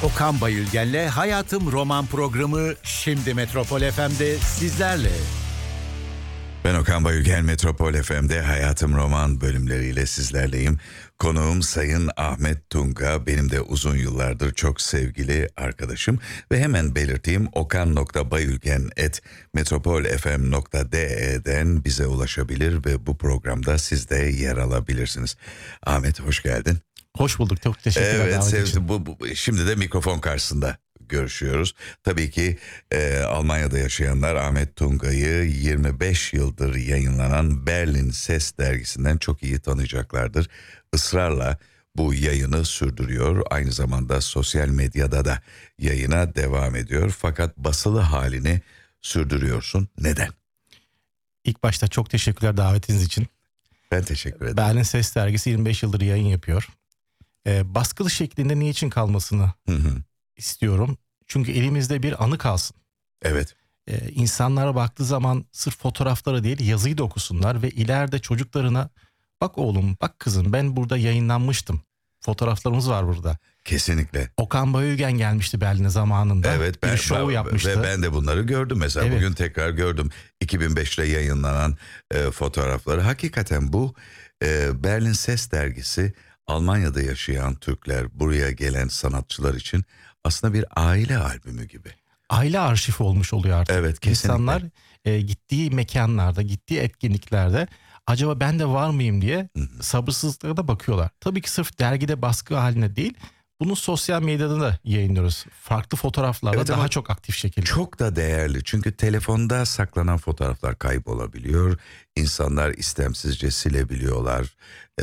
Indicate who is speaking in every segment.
Speaker 1: Okan Bayülgen'le Hayatım Roman programı şimdi Metropol FM'de sizlerle.
Speaker 2: Ben Okan Bayülgen, Metropol FM'de Hayatım Roman bölümleriyle sizlerleyim. Konuğum Sayın Ahmet Tunga, benim de uzun yıllardır çok sevgili arkadaşım. Ve hemen belirteyim, okan.bayülgen@metropolfm.de'den bize ulaşabilir ve bu programda siz de yer alabilirsiniz. Ahmet, hoş geldin.
Speaker 3: Hoş bulduk, çok teşekkürler.
Speaker 2: Evet, sevdim. Şimdi de mikrofon karşısında görüşüyoruz. Tabii ki Almanya'da yaşayanlar Ahmet Tunga'yı 25 yıldır yayınlanan Berlin Ses dergisinden çok iyi tanıyacaklardır. Israrla bu yayını sürdürüyor. Aynı zamanda sosyal medyada da yayına devam ediyor. Fakat basılı halini sürdürüyorsun. Neden?
Speaker 3: İlk başta çok teşekkürler davetiniz için.
Speaker 2: Ben teşekkür ederim.
Speaker 3: Berlin Ses dergisi 25 yıldır yayın yapıyor. Baskılı şeklinde niçin kalmasını istiyorum. Çünkü elimizde bir anı kalsın.
Speaker 2: Evet.
Speaker 3: İnsanlara baktığı zaman sırf fotoğrafları değil yazıyı da okusunlar ve ileride çocuklarına bak oğlum, bak kızım, ben burada yayınlanmıştım. Fotoğraflarımız var burada.
Speaker 2: Kesinlikle.
Speaker 3: Okan Bayülgen gelmişti Berlin'e zamanında.
Speaker 2: Evet,
Speaker 3: bir show yapmıştı.
Speaker 2: Ve ben de bunları gördüm mesela.
Speaker 3: Evet.
Speaker 2: Bugün tekrar gördüm 2005'te yayınlanan fotoğrafları. Hakikaten bu Berlin Ses dergisi Almanya'da yaşayan Türkler, buraya gelen sanatçılar için aslında bir aile albümü gibi.
Speaker 3: Aile arşivi olmuş oluyor artık.
Speaker 2: Evet, kesinlikle.
Speaker 3: İnsanlar gittiği mekanlarda, gittiği etkinliklerde acaba ben de var mıyım diye sabırsızlıkla da bakıyorlar. Tabii ki sırf dergide baskı haline değil, bunu sosyal medyada da yayınlıyoruz. Farklı fotoğraflarla
Speaker 2: Evet,
Speaker 3: daha çok aktif şekilde.
Speaker 2: Çok da değerli, çünkü telefonda saklanan fotoğraflar kaybolabiliyor. İnsanlar istemsizce silebiliyorlar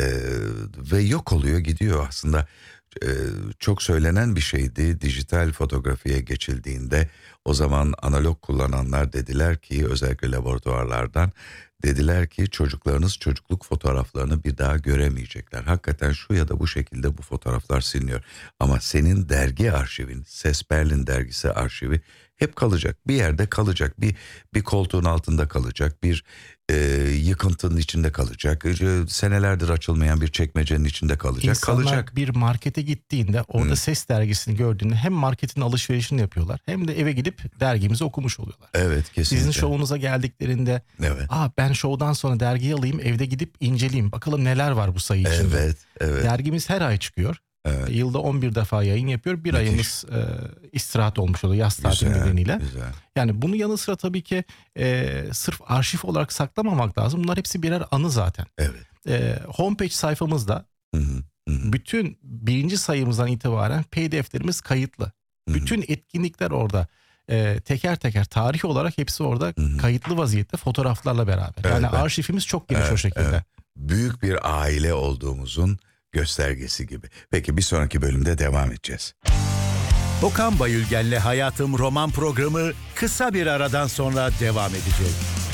Speaker 2: ve yok oluyor, gidiyor aslında. Çok söylenen bir şeydi, dijital fotoğrafiye geçildiğinde o zaman analog kullananlar dediler ki, özellikle laboratuvarlardan dediler ki çocuklarınız çocukluk fotoğraflarını bir daha göremeyecekler. Hakikaten şu ya da bu şekilde bu fotoğraflar siliniyor. Ama senin dergi arşivin, Ses Berlin dergisi arşivi hep kalacak. Bir yerde kalacak. Bir koltuğun altında kalacak. Bir yıkıntının içinde kalacak. Senelerdir açılmayan bir çekmecenin içinde kalacak.
Speaker 3: İnsanlar bir markete gittiğinde orada Ses dergisini gördüğünde hem marketin alışverişini yapıyorlar hem de eve gidip dergimizi okumuş oluyorlar.
Speaker 2: Evet, kesinlikle.
Speaker 3: Sizin şovunuza geldiklerinde
Speaker 2: evet.
Speaker 3: Ben şovdan sonra dergiyi alayım, evde gidip inceleyeyim. Bakalım neler var bu sayı içinde.
Speaker 2: Evet, evet.
Speaker 3: Dergimiz her ay çıkıyor.
Speaker 2: Evet.
Speaker 3: Yılda 11 defa yayın yapıyor. Bir
Speaker 2: Müthiş.
Speaker 3: ayımız istirahat olmuş oluyor yaz tatili
Speaker 2: Güzel,
Speaker 3: nedeniyle.
Speaker 2: güzel.
Speaker 3: Yani bunun yanı sıra tabii ki sırf arşiv olarak saklamamak lazım. Bunlar hepsi birer anı zaten.
Speaker 2: Evet.
Speaker 3: Homepage sayfamızda bütün birinci sayımızdan itibaren PDF'lerimiz kayıtlı. Bütün etkinlikler orada. Teker teker tarih olarak hepsi orada kayıtlı vaziyette fotoğraflarla beraber.
Speaker 2: Evet,
Speaker 3: yani arşivimiz çok geniş o şekilde.
Speaker 2: Evet. Büyük bir aile olduğumuzun göstergesi gibi. Peki, bir sonraki bölümde devam edeceğiz.
Speaker 1: Okan Bayülgen'le Hayatım Roman programı kısa bir aradan sonra devam edecek.